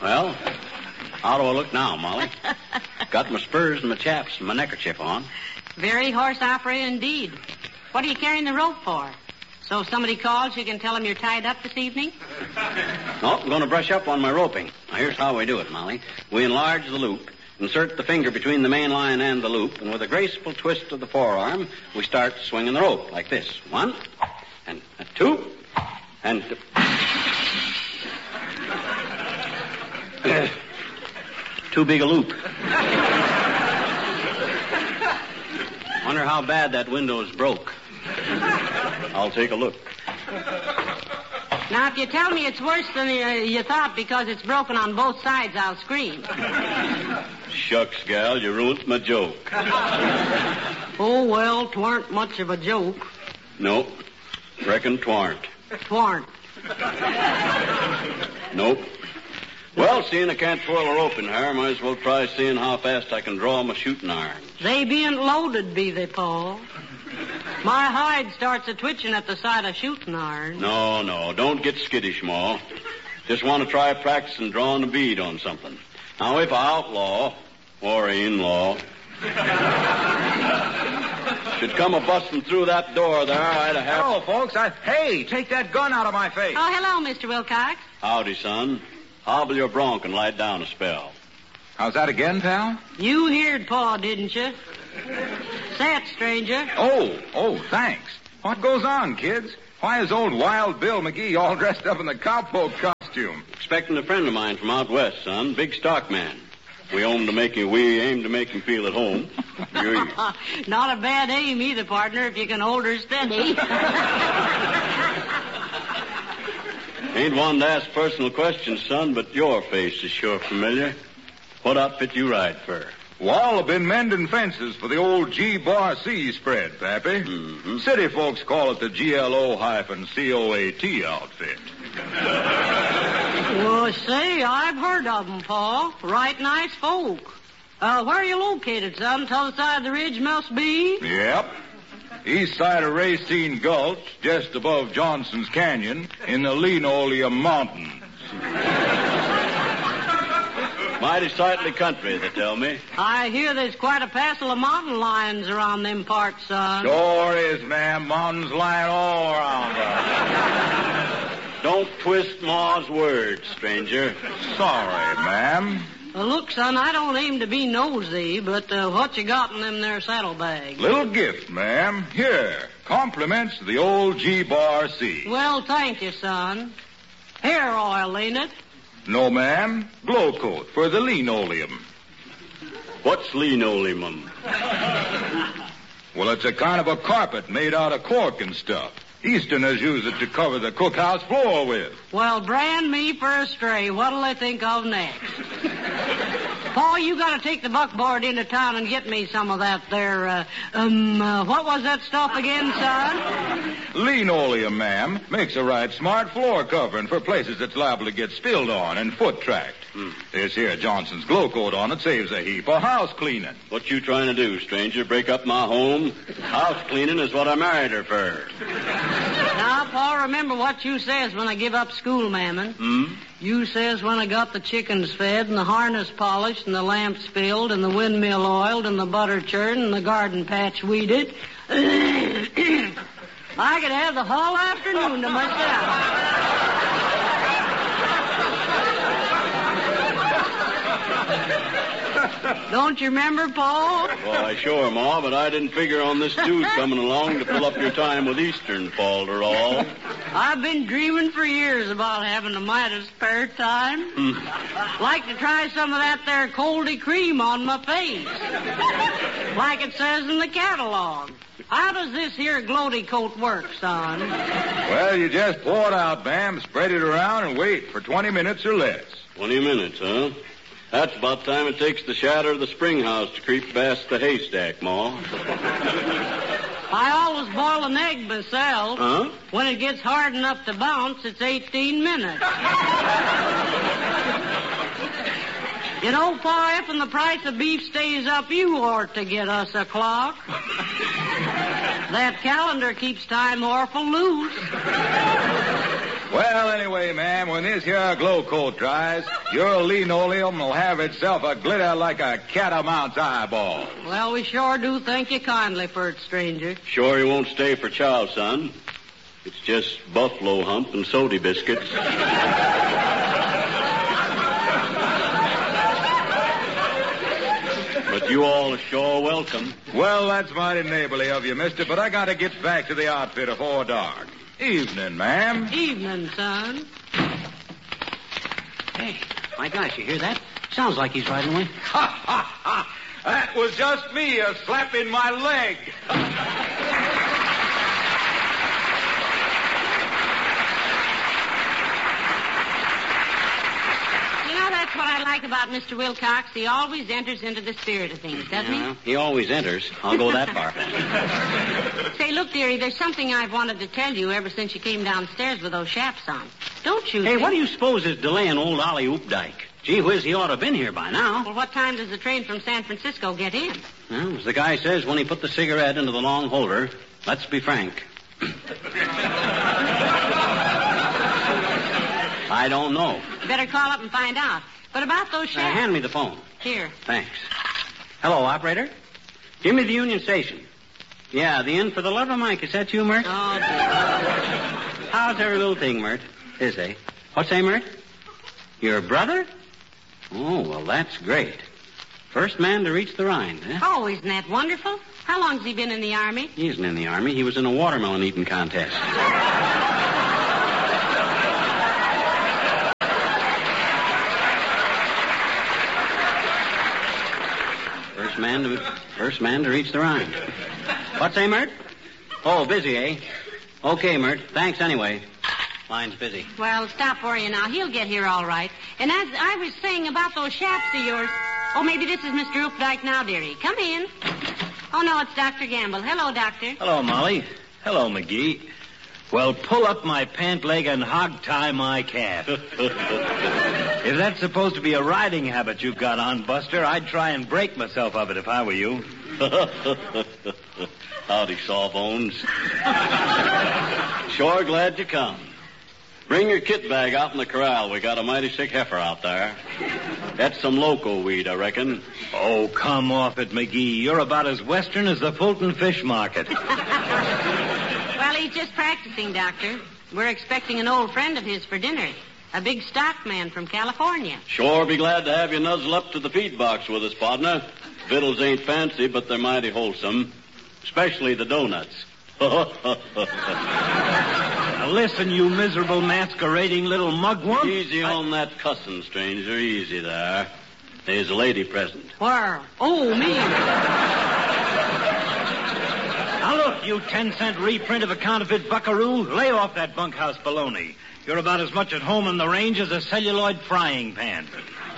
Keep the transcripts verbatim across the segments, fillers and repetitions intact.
Well, how do I look now, Molly? Got my spurs and my chaps and my neckerchief on. Very horse opera indeed. What are you carrying the rope for? So if somebody calls, you can tell them you're tied up this evening? No, I'm going to brush up on my roping. Now, here's how we do it, Molly. We enlarge the loop, insert the finger between the main line and the loop, and with a graceful twist of the forearm, we start swinging the rope like this. One, and uh, two, and... Uh, too big a loop. Wonder how bad that window's broke. I'll take a look. Now, if you tell me it's worse than uh, you thought because it's broken on both sides, I'll scream. Shucks, gal, you ruined my joke. Oh, well, 'twarn't much of a joke. Nope. Reckon 'twarn't. 'Twarn't. Nope. Well, seeing I can't twirl a rope in here, might as well try seeing how fast I can draw my shooting irons. They bean't loaded, be they, Paul? My hide starts a twitching at the sight of shooting iron. No, no, don't get skittish, Ma. Just want to try practicing drawing a bead on something. Now, if I outlaw, or in-law, should come a-busting through that door there, I'd have... Hello, folks. I... Hey, take that gun out of my face. Oh, hello, Mister Wilcox. Howdy, son. Hobble your bronc and lie down a spell. How's that again, pal? You heard Pa, didn't you? Say it, stranger. Oh, oh, thanks. What goes on, kids? Why is old Wild Bill McGee all dressed up in the cowpoke costume? Expecting a friend of mine from out west, son. Big stock man. We aim to make him, we aim to make him feel at home. Not a bad aim either, partner, if you can hold her steady. Ain't one to ask personal questions, son, but your face is sure familiar. What outfit you ride for? Well, I've been mending fences for the old G Bar C spread, Pappy. Mm-hmm. City folks call it the G L O hyphen C O A T outfit. Well, say, I've heard of them, Paul. Right nice folk. Uh, where are you located, son? T'other side of the ridge must be? Yep. East side of Racine Gulch, just above Johnson's Canyon, in the Linoleum Mountains. Mighty sightly country, they tell me. I hear there's quite a passel of mountain lions around them parts, son. Sure is, ma'am. Mountains lying all around us. Don't twist Ma's words, stranger. Sorry, ma'am. Well, look, son, I don't aim to be nosy, but uh, what you got in them there saddlebags? Little gift, ma'am. Here. Compliments to the old G Bar C. Well, thank you, son. Hair oil, ain't it? No, ma'am. Glow coat for the linoleum. What's linoleum? Well, it's a kind of a carpet made out of cork and stuff. Easterners use it to cover the cookhouse floor with. Well, brand me for a stray. What'll they think of next? Paul, you got to take the buckboard into town and get me some of that there, uh, um, uh, what was that stuff again, son? Linoleum, ma'am. Makes a right smart floor covering for places that's liable to get spilled on and foot tracked. Hmm. This here Johnson's glow coat on it saves a heap of house cleaning. What you trying to do, stranger? Break up my home? House cleaning is what I married her for. Now, Paul, remember what you says when I give up school, mammin'. Hmm? You says when I got the chickens fed and the harness polished and the lamps filled and the windmill oiled and the butter churned and the garden patch weeded, I could have the whole afternoon to myself. Don't you remember, Paul? Why, sure, Ma, but I didn't figure on this dude coming along to fill up your time with Eastern, Falderall. I've been dreaming for years about having a mite of spare time. Hmm. Like to try some of that there coldy cream on my face. Like it says in the catalog. How does this here gloaty coat work, son? Well, you just pour it out, ma'am, spread it around, and wait for twenty minutes or less. Twenty minutes, huh? That's about the time it takes the shadow of the spring house to creep past the haystack, Ma. I always boil an egg myself. Huh? When it gets hard enough to bounce, it's eighteen minutes. You know, Pa, if the price of beef stays up, you ought to get us a clock. That calendar keeps time awful loose. Well, anyway, ma'am, when this here glow coat dries, your linoleum will have itself a glitter like a catamount's eyeball. Well, we sure do thank you kindly for it, stranger. Sure he won't stay for chow, son. It's just buffalo hump and soda biscuits. But you all are sure welcome. Well, that's mighty neighborly of you, mister, but I gotta get back to the outfit afore dark. Evening, ma'am. Evening, son. Hey, my gosh, you hear that? Sounds like he's riding away. Ha, ha, ha! That was just me a slapping my leg. You know, that's what I like about Mister Wilcox. He always enters into the spirit of things, doesn't Yeah, he always enters. I'll go that far. he? Say, look, dearie, there's something I've wanted to tell you ever since you came downstairs with those chaps on. Don't you Hey, think... what do you suppose is delaying old Ollie Oopdyke? Gee whiz, he ought to have been here by now. Well, what time does the train from San Francisco get in? Well, as the guy says when he put the cigarette into the long holder, let's be frank. I don't know. Better call up and find out. But about those Uh, chaps... hand me the phone. Here. Thanks. Hello, operator. Give me the Union Station. Yeah, the inn for the love of Mike. Is that you, Mert? Oh, dear. How's every little thing, Mert? Is they? What's that, Mert? Your brother? Oh, well, that's great. First man to reach the Rhine, huh? Oh, isn't that wonderful? How long's he been in the Army? He isn't in the Army. He was in a watermelon eating contest. First man to first man to reach the Rhine. What's that, Mert? Oh, busy, eh? Okay, Mert. Thanks anyway. Line's busy. Well, stop worrying now. He'll get here all right. And as I was saying about those chaps of yours... Oh, maybe this is Mister Oopdyke now, dearie. Come in. Oh, no, it's Doctor Gamble. Hello, Doctor. Hello, Molly. Hello, McGee. Well, pull up my pant leg and hog tie my calf. If that's supposed to be a riding habit you've got on, Buster, I'd try and break myself of it if I were you. Howdy, Sawbones. Sure glad you come. Bring your kit bag out in the corral. We got a mighty sick heifer out there. That's some loco weed, I reckon. Oh, come off it, McGee. You're about as western as the Fulton Fish Market. Well, he's just practicing, Doctor. We're expecting an old friend of his for dinner. A big stockman from California. Sure be glad to have you nuzzle up to the feed box with us, partner. Victuals ain't fancy, but they're mighty wholesome. Especially the donuts. Now listen, you miserable masquerading little mugwump. Easy on that cussing, stranger. Easy there. There's a lady present. Where? Oh, me. Now look, you ten-cent reprint of a counterfeit buckaroo. Lay off that bunkhouse baloney. You're about as much at home on the range as a celluloid frying pan.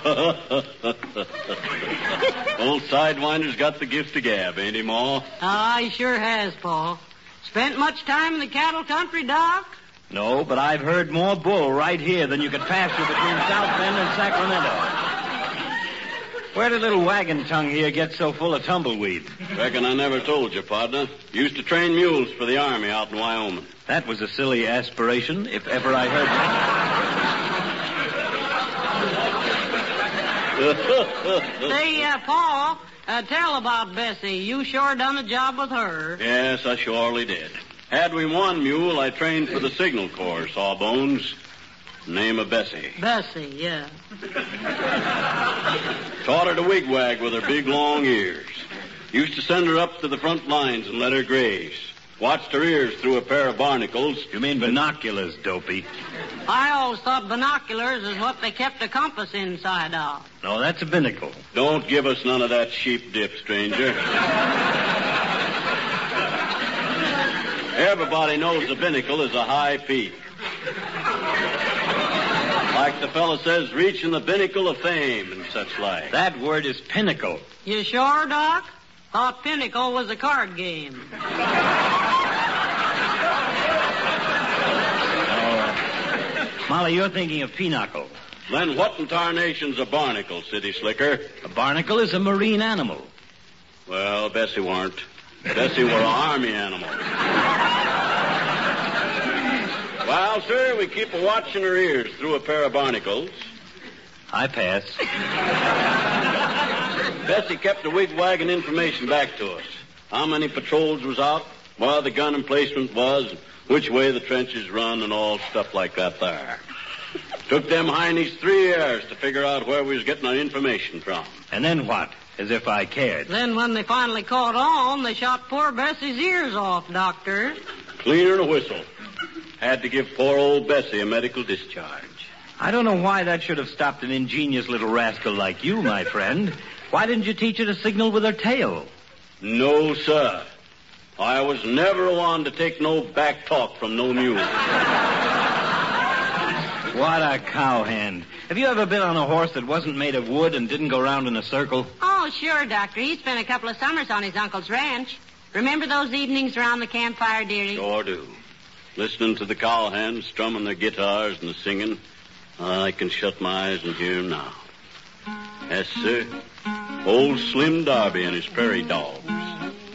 Old Sidewinder's got the gift of gab, ain't he, Ma? Ah, he sure has, Paul. Spent much time in the cattle country, Doc? No, but I've heard more bull right here than you could pasture between South Bend and Sacramento. Where did little wagon tongue here get so full of tumbleweed? Reckon I never told you, partner. Used to train mules for the Army out in Wyoming. That was a silly aspiration, if ever I heard one. Say, uh, Paul, uh, tell about Bessie. You sure done a job with her. Yes, I surely did. Had we one mule, I trained for the Signal Corps, Sawbones. Name of Bessie. Bessie, yeah. Taught her to wigwag with her big, long ears. Used to send her up to the front lines and let her graze. Watched her ears through a pair of barnacles. You mean binoculars, dopey? I always thought binoculars is what they kept a compass inside of. No, that's a binnacle. Don't give us none of that sheep dip, stranger. Everybody knows a binnacle is a high peak. Like the fella says, reaching the pinnacle of fame and such like. That word is pinnacle. You sure, Doc? Thought pinnacle was a card game. Molly, you're thinking of pinochle. Then what in tarnation's a barnacle, city slicker? A barnacle is a marine animal. Well, Bessie weren't. Bessie were an army animal. Well, sir, we keep a watch in our ears through a pair of barnacles. I pass. Bessie kept the wigwagging information back to us. How many patrols was out, where the gun emplacement was, which way the trenches run, and all stuff like that there. Took them heinies three years to figure out where we was getting our information from. And then what? As if I cared. Then when they finally caught on, they shot poor Bessie's ears off, Doctor. Cleaner than a whistle. Had to give poor old Bessie a medical discharge. I don't know why that should have stopped an ingenious little rascal like you, my friend. Why didn't you teach her to signal with her tail? No, sir. I was never one to take no back talk from no mule. What a cowhand. Have you ever been on a horse that wasn't made of wood and didn't go round in a circle? Oh, sure, Doctor. He spent a couple of summers on his uncle's ranch. Remember those evenings around the campfire, dearie? Sure do. Listening to the cowhands strumming their guitars and the singing, I can shut my eyes and hear 'em now. Yes, sir. Old Slim Darby and his prairie dog.